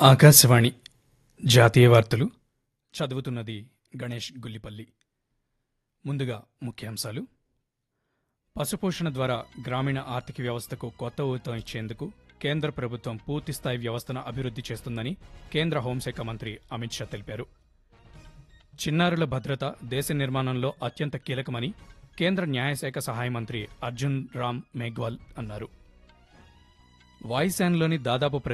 ఆకాశవాణి జాతీయ వార్తలు చదువుతున్నది గణేష్ గుల్లిపల్లి. ముందుగా ముఖ్యాంశాలు. పశుపోషణ ద్వారా గ్రామీణ ఆర్థిక వ్యవస్థకు కొత్త ఊతం ఇచ్చేందుకు కేంద్ర ప్రభుత్వం పూర్తిస్థాయి వ్యవస్థను అభివృద్ధి చేస్తుందని కేంద్ర హోంశాఖ మంత్రి అమిత్ షా తెలిపారు. చిన్నారుల భద్రత దేశ నిర్మాణంలో అత్యంత కీలకమని కేంద్ర న్యాయశాఖ సహాయ మంత్రి అర్జున్ రామ్ మేఘ్వాల్ అన్నారు. వాయుసేనలోని దాదాపు